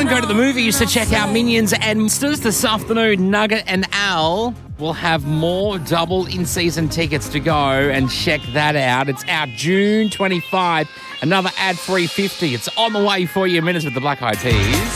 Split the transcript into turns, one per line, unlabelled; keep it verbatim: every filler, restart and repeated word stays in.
and go to the movies to check out Minions and Monsters this afternoon. Nugget and Al will have more double in-season tickets to go, and check that out. It's out June twenty-fifth. Another ad-free fifty. It's on the way for you in minutes with the Black Eyed Peas.